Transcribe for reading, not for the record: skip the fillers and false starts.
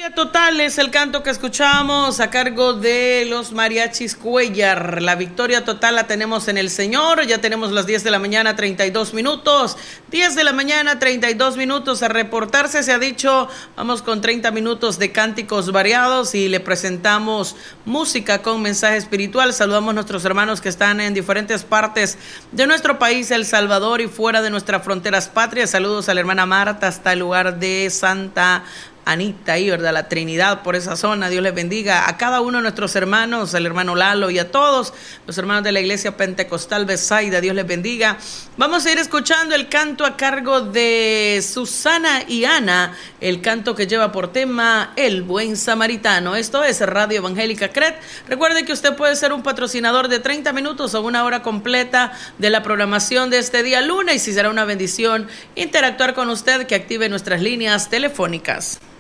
Total es el canto que escuchamos a cargo de los mariachis Cuellar. La victoria total la tenemos en el Señor. Ya tenemos las 10 de la mañana, 32 minutos. 10 de la mañana, 32 minutos. A reportarse se ha dicho, vamos con 30 minutos de cánticos variados y le presentamos música con mensaje espiritual. Saludamos a nuestros hermanos que están en diferentes partes de nuestro país, El Salvador, y fuera de nuestras fronteras patrias. Saludos a la hermana Marta hasta el lugar de Santa Anita, ahí, ¿verdad? La Trinidad, por esa zona. Dios les bendiga a cada uno de nuestros hermanos, al hermano Lalo y a todos los hermanos de la Iglesia Pentecostal Besaida. Dios les bendiga. Vamos a ir escuchando el canto a cargo de Susana y Ana, el canto que lleva por tema El Buen Samaritano. Esto es Radio Evangélica CRET. Recuerde que usted puede ser un patrocinador de 30 minutos o una hora completa de la programación de este día lunes, y será una bendición interactuar con usted, que active nuestras líneas telefónicas.